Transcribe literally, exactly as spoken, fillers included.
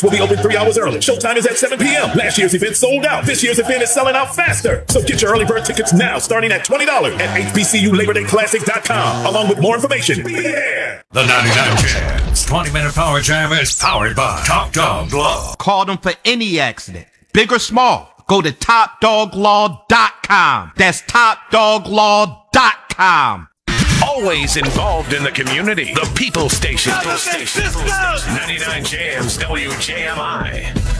Will be open three hours early. Showtime is at seven p.m. Last year's event sold out. This year's event is selling out faster. So get your early bird tickets now, starting at twenty dollars at H B C U Labor Day Classic dot com, along with more information. Be there. The ninety-nine Jams twenty minute Power Jam is powered by Top Dog Law. Call them for any accident, big or small. Go to top dog law dot com. That's top dog law dot com. Always involved in the community. The People Station. ninety-nine Jams W J M I.